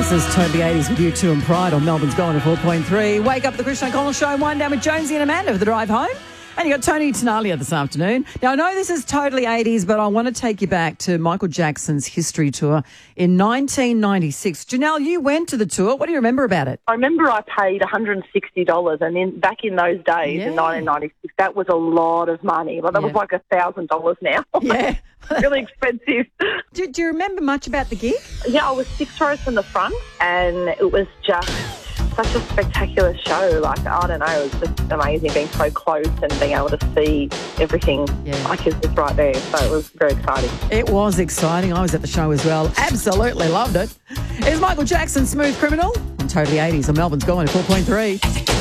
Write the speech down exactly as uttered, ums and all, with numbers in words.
This is Totally eighties with U two and Pride on Melbourne's Going to four point three. Wake up at the Christian O'Connell Show, wind down with Jonesy and Amanda for the drive home. And you got Tony Tenalia this afternoon. Now, I know this is totally eighties, but I want to take you back to Michael Jackson's history tour in nineteen ninety-six. Janelle, you went to the tour. What do you remember about it? I remember I paid one hundred sixty dollars, and in, back in those days, Yeah. in nineteen ninety-six, that was a lot of money. Like, that Yeah. was like one thousand dollars now. Yeah. Really expensive. Do, do you remember much about the gig? Yeah, I was six rows from the front, and it was just such a spectacular show. Like, I don't know, it was just amazing being so close and being able to see everything Yeah. like it was right there. So it was very exciting. It was exciting. I was at the show as well. Absolutely loved it. It's Michael Jackson, Smooth Criminal, on Totally eighties on Melbourne's Going to four point three.